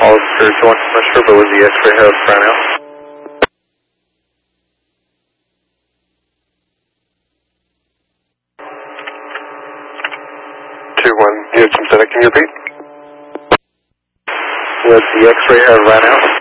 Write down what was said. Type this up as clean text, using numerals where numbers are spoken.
Officer 2, I'm not sure, but was the X-ray held front out? You had some static, can you repeat? Was the X-ray held right out?